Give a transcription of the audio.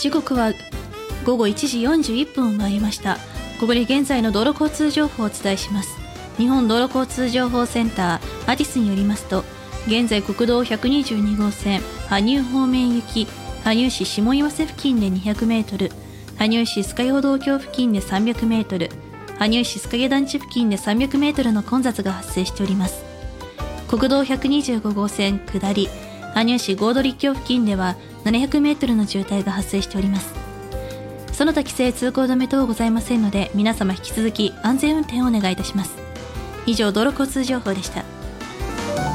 時刻は午後1時41分を回りました。ここで現在の道路交通情報をお伝えします。日本道路交通情報センターアディスによりますと、現在国道122号線羽生方面行き羽生市下岩瀬付近で200メートル、羽生市須賀用道橋付近で300メートル、羽生市須賀団地付近で300メートルの混雑が発生しております。国道125号線下り羽生市合土立橋付近では700メートルの渋滞が発生しております。その他規制通行止め等ございませんので、皆様引き続き安全運転をお願いいたします。以上、道路交通情報でした。